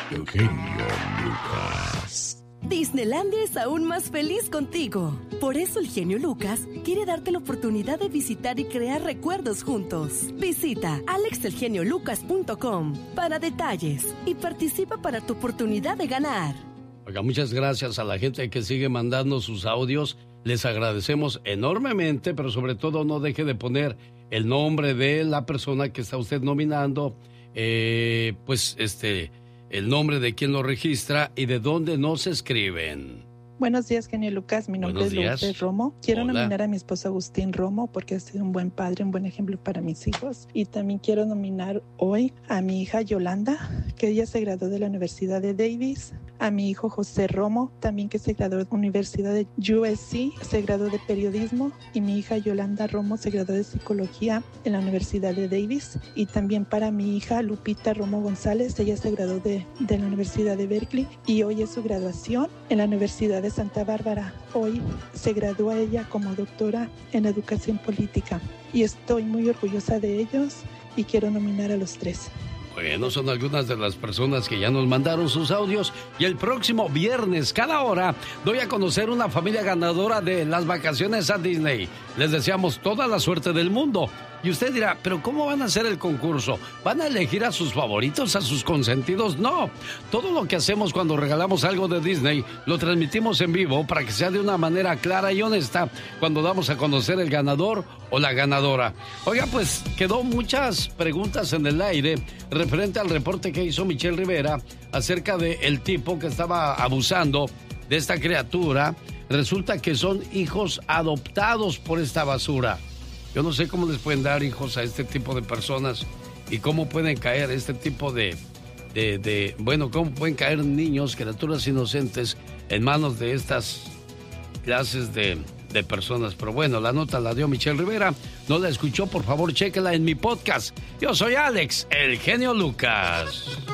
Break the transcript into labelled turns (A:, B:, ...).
A: Eugenio Lucas.
B: Disneylandia es aún más feliz contigo. Por eso el genio Lucas quiere darte la oportunidad de visitar y crear recuerdos juntos. Visita alexelgeniolucas.com para detalles y participa para tu oportunidad de ganar.
C: Oiga, muchas gracias a la gente que sigue mandando sus audios. Les agradecemos enormemente, pero sobre todo no deje de poner el nombre de la persona que está usted nominando, el nombre de quien lo registra y de dónde nos escriben.
D: Buenos días, genio Lucas. Mi nombre es Lourdes Romo. Quiero nominar a mi esposo Agustín Romo porque ha sido un buen padre, un buen ejemplo para mis hijos. Y también quiero nominar hoy a mi hija Yolanda, que ella se graduó de la Universidad de Davis. A mi hijo José Romo, también que se graduó de la Universidad de USC, se graduó de Periodismo. Y mi hija Yolanda Romo se graduó de Psicología en la Universidad de Davis. Y también para mi hija Lupita Romo González, ella se graduó de la Universidad de Berkeley. Y hoy es su graduación en la Universidad de Santa Bárbara. Hoy se gradúa ella como doctora en Educación Política. Y estoy muy orgullosa de ellos y quiero nominar a los tres.
C: Bueno, son algunas de las personas que ya nos mandaron sus audios y el próximo viernes, cada hora, doy a conocer una familia ganadora de las vacaciones a Disney. Les deseamos toda la suerte del mundo. Y usted dirá, ¿pero cómo van a hacer el concurso? ¿Van a elegir a sus favoritos, a sus consentidos? No. Todo lo que hacemos cuando regalamos algo de Disney, lo transmitimos en vivo para que sea de una manera clara y honesta cuando damos a conocer el ganador o la ganadora. Oiga, pues quedó muchas preguntas en el aire referente al reporte que hizo Michelle Rivera acerca del tipo que estaba abusando de esta criatura. Resulta que son hijos adoptados por esta basura. Yo no sé cómo les pueden dar hijos a este tipo de personas y cómo pueden caer este tipo cómo pueden caer niños, criaturas inocentes en manos de estas clases de personas. Pero bueno, la nota la dio Michelle Rivera. No la escuchó, por favor, chéquela en mi podcast. Yo soy Alex, el genio Lucas.